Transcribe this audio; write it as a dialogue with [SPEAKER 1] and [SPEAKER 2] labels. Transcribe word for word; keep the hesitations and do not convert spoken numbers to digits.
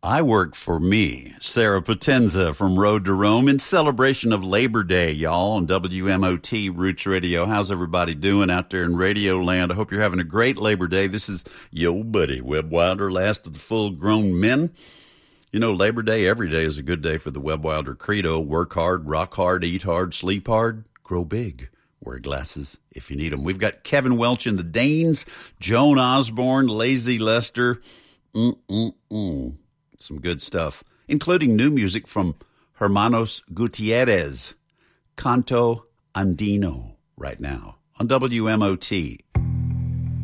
[SPEAKER 1] I work for me, Sarah Potenza from Road to Rome, in celebration of Labor Day, y'all, on W M O T Roots Radio. How's everybody doing out there in Radio Land? I hope you're having a great Labor Day. This is yo buddy, Webb Wilder, last of the full-grown men. You know, Labor Day, every day is a good day for the Webb Wilder credo. Work hard, rock hard, eat hard, sleep hard, grow big. Wear glasses if you need them. We've got Kevin Welch and the Danes, Joan Osborne, Lazy Lester. Mm-mm-mm. Some good stuff, including new music from Hermanos Gutierrez, Canto Andino, right now on W M O T